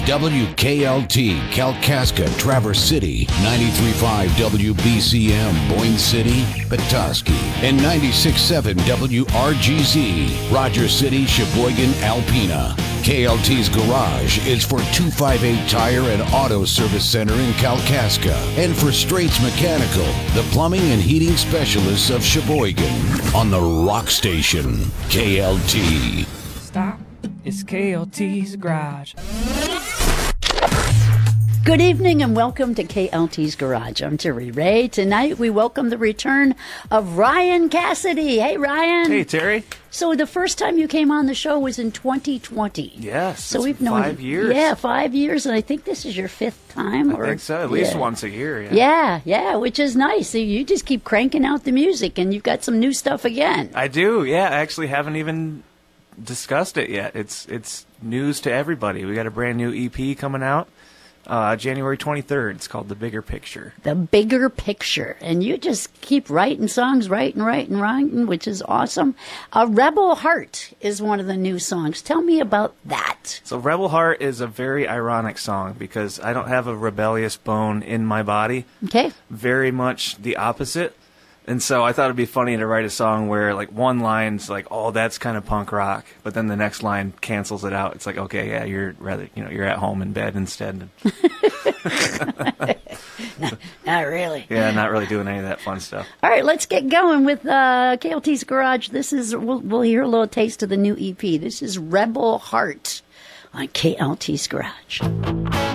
WKLT, Kalkaska, Traverse City, 93.5 WBCM, Boyne City, Petoskey, and 96.7 WRGZ, Rogers City, Sheboygan, Alpena. KLT's Garage is for 258 Tire and Auto Service Center in Kalkaska, and for Straits Mechanical, the plumbing and heating specialists of Sheboygan, on the Rock Station, KLT. Stop. It's KLT's Garage. Good evening and welcome to KLT's Garage. I'm Terry Ray. Tonight we welcome the return of Ryan Cassidy. Hey, Ryan. Hey, Terry. So the first time you came on the show was in 2020. Yes. So we've known 5 years. Yeah, 5 years, and I think this is your fifth time. I think so. At least once a year. Yeah, which is nice. So you just keep cranking out the music, and you've got some new stuff again. I do. Yeah, I actually haven't even discussed it yet. It's news to everybody. We got a brand new EP coming out. January 23rd. It's called The Bigger Picture. The Bigger Picture. And you just keep writing songs, writing, which is awesome. Rebel Heart is one of the new songs. Tell me about that. So Rebel Heart is a very ironic song because I don't have a rebellious bone in my body. Okay. Very much the opposite. And so I thought it'd be funny to write a song where, like, one line's like, "Oh, that's kind of punk rock," but then the next line cancels it out. It's like, okay, yeah, you're at home in bed instead. Not really. Yeah, not really doing any of that fun stuff. All right, let's get going with KLT's Garage. We'll hear a little taste of the new EP. This is Rebel Heart on KLT's Garage.